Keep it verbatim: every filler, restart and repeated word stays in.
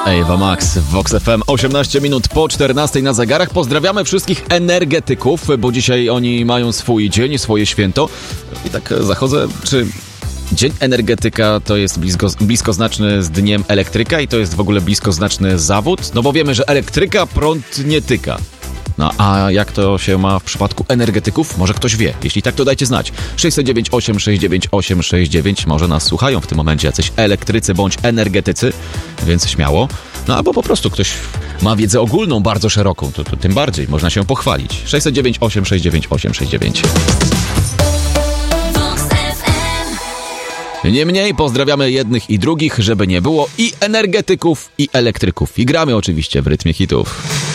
Ewa Max w Vox F M, osiemnaście minut po czternastej na zegarach. Pozdrawiamy wszystkich energetyków, bo dzisiaj oni mają swój dzień, swoje święto. I tak zachodzę, czy Dzień Energetyka to jest blisko, bliskoznaczny z Dniem Elektryka i to jest w ogóle bliskoznaczny zawód? No bo wiemy, że elektryka prąd nie tyka. No a jak to się ma w przypadku energetyków? Może ktoś wie. Jeśli tak, to dajcie znać. sześć zero dziewięć osiem sześć dziewięć osiem sześć dziewięć. Może nas słuchają w tym momencie jacyś elektrycy bądź energetycy, więc śmiało. No albo po prostu ktoś ma wiedzę ogólną bardzo szeroką, to, to tym bardziej można się pochwalić. sześć zero dziewięć osiem sześć dziewięć osiem sześć dziewięć. Niemniej pozdrawiamy jednych i drugich, żeby nie było i energetyków, i elektryków. I gramy oczywiście w rytmie hitów.